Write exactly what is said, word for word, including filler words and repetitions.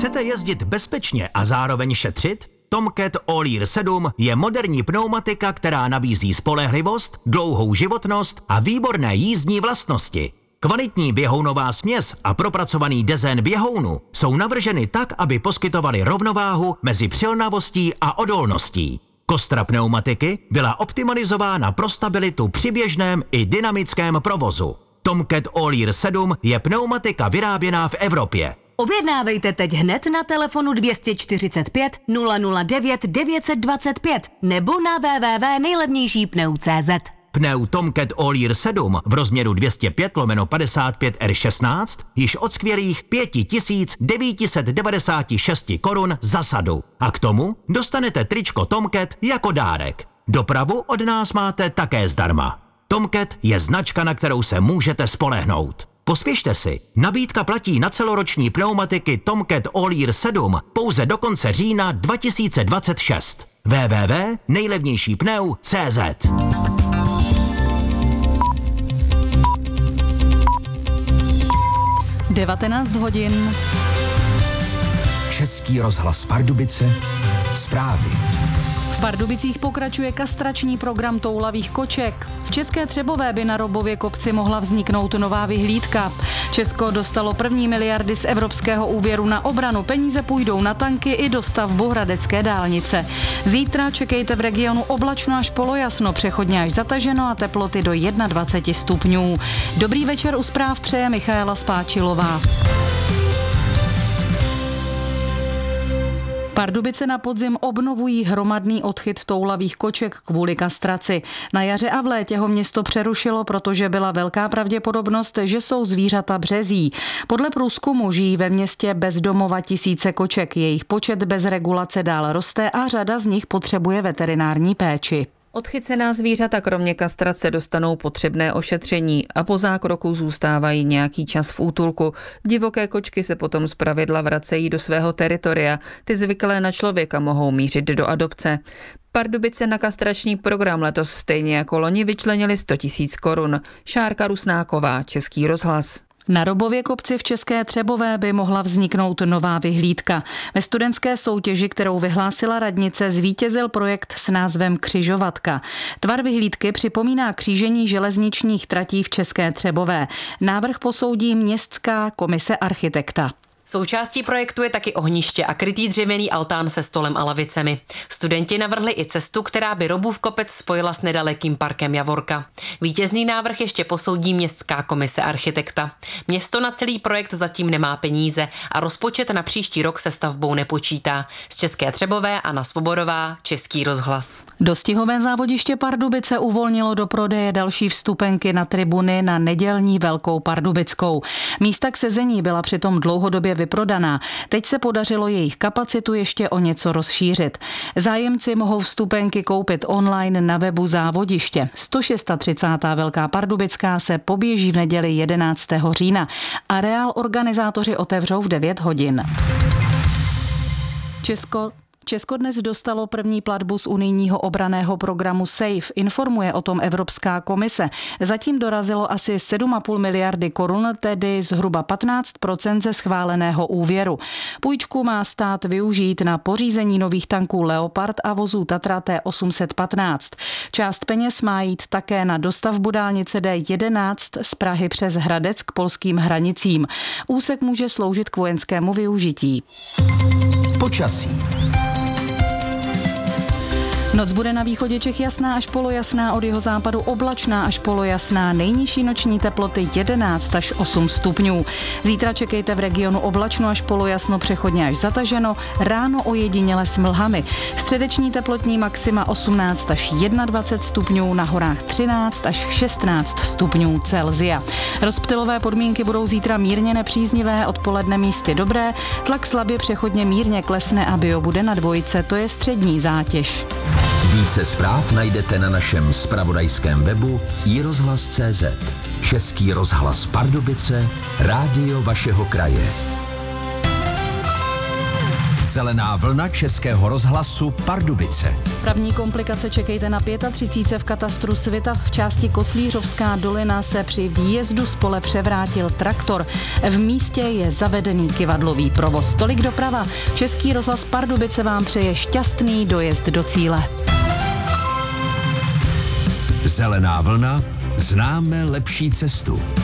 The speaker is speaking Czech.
Chcete jezdit bezpečně a zároveň šetřit? Tomcat All-Year sedm je moderní pneumatika, která nabízí spolehlivost, dlouhou životnost a výborné jízdní vlastnosti. Kvalitní běhounová směs a propracovaný dezén běhounu jsou navrženy tak, aby poskytovaly rovnováhu mezi přilnavostí a odolností. Kostra pneumatiky byla optimalizována pro stabilitu při běžném i dynamickém provozu. Tomcat All-Year sedm je pneumatika vyráběná v Evropě. Objednávejte teď hned na telefonu dvě stě čtyřicet pět nula nula devět devět dva pět nebo na w w w tečka nejlevnější pneu tečka cé zet. Pneu Tomcat All-Year sedm v rozměru dvě stě pět lomeno padesát pět R šestnáct již od skvělých pět tisíc devět set devadesát šest korun za sadu. A k tomu dostanete tričko Tomcat jako dárek. Dopravu od nás máte také zdarma. Tomcat je značka, na kterou se můžete spolehnout. Pospěšte si, nabídka platí na celoroční pneumatiky Tomcat All-Year sedm pouze do konce října dva tisíce dvacet šest. w w w tečka nejlevnější pneu tečka cé zet. devatenáct hodin. Český rozhlas Pardubice. Zprávy. V Pardubicích pokračuje kastrační program toulavých koček. V České Třebové by na Robově kopci mohla vzniknout nová vyhlídka. Česko dostalo první miliardy z evropského úvěru na obranu. Peníze půjdou na tanky i do stavbu hradecké dálnice. Zítra čekejte v regionu oblačno až polojasno, přechodně až zataženo a teploty do dvacet jedna stupňů. Dobrý večer, u zpráv přeje Michaela Spáčilová. Pardubice na podzim obnovují hromadný odchyt toulavých koček kvůli kastraci. Na jaře a v létě ho město přerušilo, protože byla velká pravděpodobnost, že jsou zvířata březí. Podle průzkumu žijí ve městě bez domova tisíce koček. Jejich počet bez regulace dál roste a řada z nich potřebuje veterinární péči. Odchycená zvířata kromě kastrace dostanou potřebné ošetření a po zákroku zůstávají nějaký čas v útulku. Divoké kočky se potom zpravidla vracejí do svého teritoria. Ty zvyklé na člověka mohou mířit do adopce. Pardubice na kastrační program letos stejně jako loni vyčlenili sto tisíc korun. Šárka Rusnáková, Český rozhlas. Na Robově kopci v České Třebové by mohla vzniknout nová vyhlídka. Ve studentské soutěži, kterou vyhlásila radnice, zvítězil projekt s názvem Křižovatka. Tvar vyhlídky připomíná křížení železničních tratí v České Třebové. Návrh posoudí městská komise architekta. Součástí projektu je taky ohniště a krytý dřevěný altán se stolem a lavicemi. Studenti navrhli i cestu, která by Robův kopec spojila s nedalekým parkem Javorka. Vítězný návrh ještě posoudí městská komise architekta. Město na celý projekt zatím nemá peníze a rozpočet na příští rok se stavbou nepočítá. Z České Třebové Anna Svobodová, Český rozhlas. Dostihové závodiště Pardubice uvolnilo do prodeje další vstupenky na tribuny na nedělní Velkou Pardubickou. Místa k sezení byla přitom dlouhodobě vyprodaná. Teď se podařilo jejich kapacitu ještě o něco rozšířit. Zájemci mohou vstupenky koupit online na webu závodiště. sto třicátá šestá Velká Pardubická se poběží v neděli jedenáctého října. Areál organizátoři otevřou v devět hodin. Česko Česko dnes dostalo první platbu z unijního obranného programu SAFE, informuje o tom Evropská komise. Zatím dorazilo asi sedm a půl miliardy korun, tedy zhruba patnáct procent ze schváleného úvěru. Půjčku má stát využít na pořízení nových tanků Leopard a vozů Tatra T osm set patnáct. Část peněz má jít také na dostavbu dálnice D jedenáct z Prahy přes Hradec k polským hranicím. Úsek může sloužit k vojenskému využití. Počasí. Noc bude na východě Čech jasná až polojasná, od jihozápadu oblačná až polojasná, nejnižší noční teploty jedenáct až osm stupňů. Zítra čekejte v regionu oblačno až polojasno, přechodně až zataženo, ráno ojediněle s mlhami. Středeční teplotní maxima osmnáct až dvacet jedna stupňů, na horách třináct až šestnáct stupňů Celsia. Rozptylové podmínky budou zítra mírně nepříznivé, odpoledne místy dobré, tlak slabě přechodně mírně klesne a bio bude na dvojce, to je střední zátěž. Více zpráv najdete na našem zpravodajském webu i rozhlas tečka cé zet. Český rozhlas Pardubice, rádio vašeho kraje. Zelená vlna Českého rozhlasu Pardubice. První komplikace čekejte na třicet pět v katastru Svita. V části Koclířovská dolina se při výjezdu z pole převrátil traktor. V místě je zavedený kyvadlový provoz. Tolik doprava. Český rozhlas Pardubice vám přeje šťastný dojezd do cíle. Zelená vlna, známe lepší cestu.